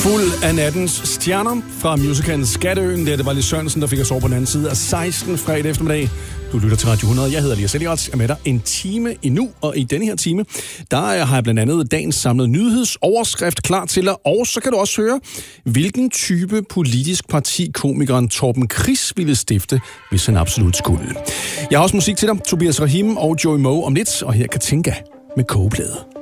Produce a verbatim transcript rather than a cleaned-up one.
Fuld af nattens stjerner fra musicalen Skatteøen. Det, det var Lis Sørensen, der fik os over på den anden side af seksten fredag eftermiddag. Du lytter til Radio hundrede. Jeg hedder Elias Elliot. Jeg er med dig en time endnu, og i denne her time, der har jeg blandt andet dagens samlede nyhedsoverskrift klar til dig. Og så kan du også høre, hvilken type politisk parti komikeren Torben Chris ville stifte, hvis han absolut skulle. Jeg har også musik til dig. Tobias Rahim og Joey Moe om lidt, og her Katinka med Kogeplade.